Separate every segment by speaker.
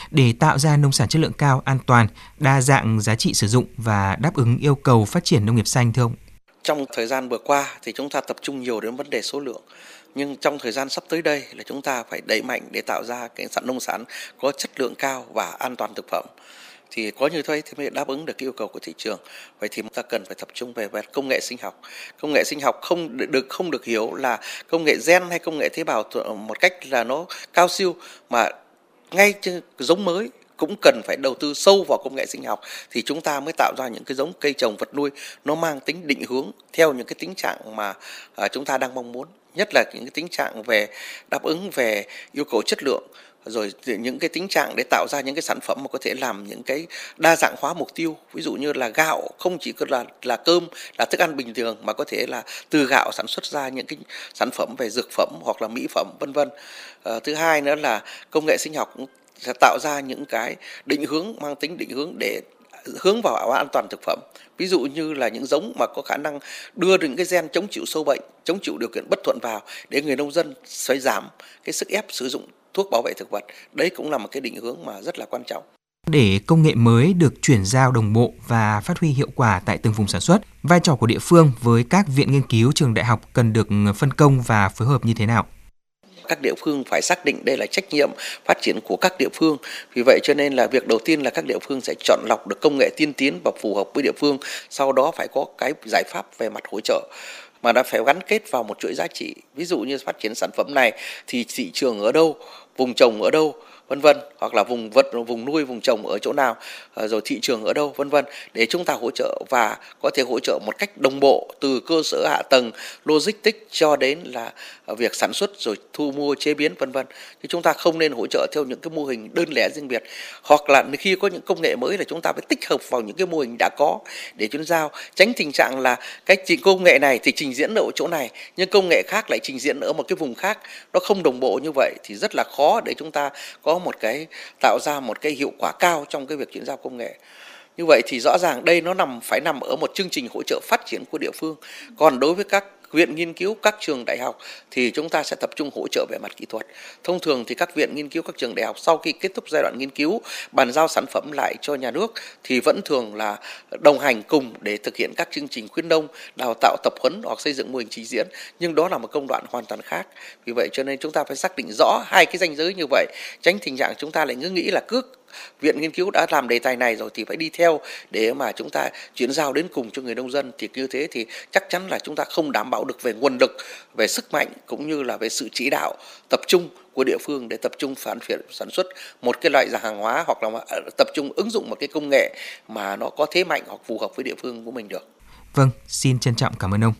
Speaker 1: để tạo ra nông sản chất lượng cao, an toàn, đa dạng giá trị sử dụng và đáp ứng yêu cầu phát triển nông nghiệp xanh thưa ông?
Speaker 2: Trong thời gian vừa qua thì chúng ta tập trung nhiều đến vấn đề số lượng. Nhưng trong thời gian sắp tới đây là chúng ta phải đẩy mạnh để tạo ra cái nông sản có chất lượng cao và an toàn thực phẩm. Thì có như thế thì mới đáp ứng được cái yêu cầu của thị trường. Vậy thì chúng ta cần phải tập trung về công nghệ sinh học. Công nghệ sinh học không được hiểu là công nghệ gen hay công nghệ tế bào một cách là nó cao siêu, mà ngay giống mới cũng cần phải đầu tư sâu vào công nghệ sinh học thì chúng ta mới tạo ra những cái giống cây trồng vật nuôi nó mang tính định hướng theo những cái tính trạng mà chúng ta đang mong muốn, nhất là những cái tính trạng về đáp ứng về yêu cầu chất lượng, rồi những cái tính trạng để tạo ra những cái sản phẩm mà có thể làm những cái đa dạng hóa mục tiêu, ví dụ như là gạo không chỉ là cơm, là thức ăn bình thường, mà có thể là từ gạo sản xuất ra những cái sản phẩm về dược phẩm hoặc là mỹ phẩm vân vân. Thứ hai nữa là công nghệ sinh học sẽ tạo ra những cái định hướng, mang tính định hướng để hướng vào an toàn thực phẩm. Ví dụ như là những giống mà có khả năng đưa những cái gen chống chịu sâu bệnh, chống chịu điều kiện bất thuận vào để người nông dân phải giảm cái sức ép sử dụng thuốc bảo vệ thực vật. Đấy cũng là một cái định hướng mà rất là quan trọng.
Speaker 1: Để công nghệ mới được chuyển giao đồng bộ và phát huy hiệu quả tại từng vùng sản xuất, vai trò của địa phương với các viện nghiên cứu, trường đại học cần được phân công và phối hợp như thế nào?
Speaker 2: Các địa phương phải xác định đây là trách nhiệm phát triển của các địa phương. Vì vậy cho nên là việc đầu tiên là các địa phương sẽ chọn lọc được công nghệ tiên tiến và phù hợp với địa phương. Sau đó phải có cái giải pháp về mặt hỗ trợ mà đã phải gắn kết vào một chuỗi giá trị. Ví dụ như phát triển sản phẩm này thì thị trường ở đâu, vùng trồng ở đâu, vân vân, hoặc là vùng nuôi, vùng trồng ở chỗ nào, rồi thị trường ở đâu, vân vân, để chúng ta hỗ trợ và có thể hỗ trợ một cách đồng bộ từ cơ sở hạ tầng, logistics cho đến là việc sản xuất rồi thu mua chế biến vân vân. Chứ chúng ta không nên hỗ trợ theo những cái mô hình đơn lẻ riêng biệt, hoặc là khi có những công nghệ mới là chúng ta phải tích hợp vào những cái mô hình đã có để chúng giao, tránh tình trạng là cái công nghệ này thì trình diễn ở chỗ này nhưng công nghệ khác lại trình diễn ở một cái vùng khác, nó không đồng bộ. Như vậy thì rất là khó để chúng ta có tạo ra một cái hiệu quả cao trong cái việc chuyển giao công nghệ. Như vậy thì rõ ràng đây nó phải nằm ở một chương trình hỗ trợ phát triển của địa phương. Còn đối với các viện nghiên cứu, các trường đại học thì chúng ta sẽ tập trung hỗ trợ về mặt kỹ thuật. Thông thường thì các viện nghiên cứu, các trường đại học sau khi kết thúc giai đoạn nghiên cứu, bàn giao sản phẩm lại cho nhà nước thì vẫn thường là đồng hành cùng để thực hiện các chương trình khuyến nông, đào tạo, tập huấn hoặc xây dựng mô hình trình diễn. Nhưng đó là một công đoạn hoàn toàn khác. Vì vậy cho nên chúng ta phải xác định rõ hai cái ranh giới như vậy, tránh tình trạng chúng ta lại cứ nghĩ là cứ viện nghiên cứu đã làm đề tài này rồi thì phải đi theo để mà chúng ta chuyển giao đến cùng cho người nông dân, thì như thế thì chắc chắn là chúng ta không đảm bảo được về nguồn lực, về sức mạnh cũng như là về sự chỉ đạo tập trung của địa phương để tập trung sản xuất một cái loại hàng hóa, hoặc là tập trung ứng dụng một cái công nghệ mà nó có thế mạnh hoặc phù hợp với địa phương của mình được.
Speaker 1: Vâng, xin trân trọng cảm ơn ông.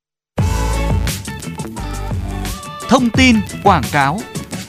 Speaker 3: Thông tin quảng cáo.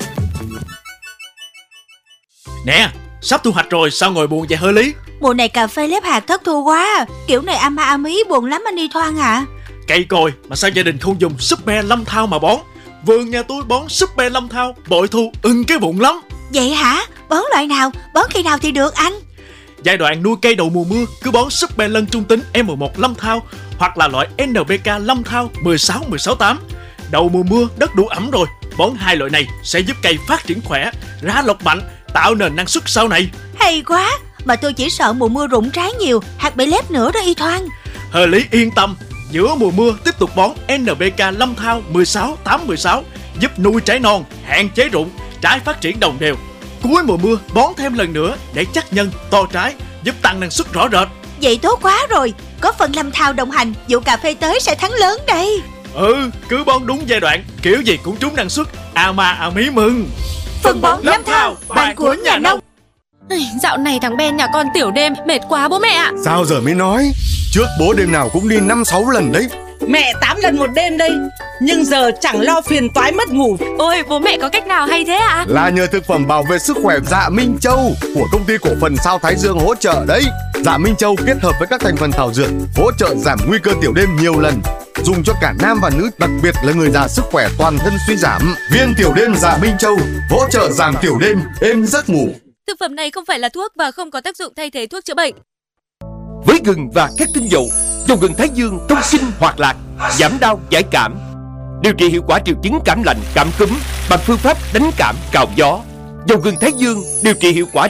Speaker 4: Nè, sắp thu hoạch rồi, sao ngồi buồn vậy hơ Lý?
Speaker 5: Mùa này cà phê lép hạt thất thu quá, kiểu này ama amí buồn lắm anh Y Thoan ạ.
Speaker 4: Cây còi mà sao gia đình không dùng Super Lâm Thao mà bón? Vườn nhà tôi bón Super Lâm Thao, bội thu ưng cái bụng lắm.
Speaker 5: Vậy hả? Bón loại nào? Bón khi nào thì được anh?
Speaker 4: Giai đoạn nuôi cây đầu mùa mưa cứ bón Super Lân trung tính M1 Lâm Thao hoặc là loại NPK Lâm Thao 16-16-8. Đầu mùa mưa đất đủ ẩm rồi, bón hai loại này sẽ giúp cây phát triển khỏe, ra lộc mạnh, tạo nền năng suất sau này.
Speaker 5: Hay quá, mà tôi chỉ sợ mùa mưa rụng trái nhiều, hạt bị lép nữa đó Y Thoan.
Speaker 4: Hờ Lý yên tâm, giữa mùa mưa tiếp tục bón NPK Lâm Thao 16-8-16 giúp nuôi trái non, hạn chế rụng, trái phát triển đồng đều. Cuối mùa mưa bón thêm lần nữa để chắc nhân, to trái, giúp tăng năng suất rõ rệt.
Speaker 5: Vậy tốt quá rồi, có phần Lâm Thao đồng hành, vụ cà phê tới sẽ thắng lớn đây.
Speaker 4: Cứ bón đúng giai đoạn, kiểu gì cũng trúng năng suất. Ama Amí mừng.
Speaker 5: Phân bón Lâm Thao, bạn của nhà nông.
Speaker 6: Dạo này thằng Ben nhà con tiểu đêm, mệt quá bố mẹ ạ.
Speaker 7: Sao giờ mới nói? Trước bố đêm nào cũng đi 5-6 lần đấy.
Speaker 8: Mẹ 8 lần một đêm đây, nhưng giờ chẳng lo phiền toái mất ngủ.
Speaker 6: Ôi bố mẹ có cách nào hay thế ạ?
Speaker 7: Là nhờ thực phẩm bảo vệ sức khỏe Dạ Minh Châu của công ty cổ phần Sao Thái Dương hỗ trợ đấy. Dạ Minh Châu kết hợp với các thành phần thảo dược hỗ trợ giảm nguy cơ tiểu đêm nhiều lần, dùng cho cả nam và nữ, đặc biệt là người già sức khỏe toàn thân suy giảm. Viên tiểu đêm Dạ Minh Châu hỗ trợ giảm tiểu đêm, êm giấc ngủ.
Speaker 6: Thực phẩm này không phải là thuốc và không có tác dụng thay thế thuốc chữa bệnh.
Speaker 9: Với gừng và các tinh dầu, dầu gừng Thái Dương thông sinh hoạt lạc, giảm đau giải cảm, điều trị hiệu quả triệu chứng cảm lạnh, cảm cúm bằng phương pháp đánh cảm cào gió. Dầu gừng Thái Dương điều trị hiệu quả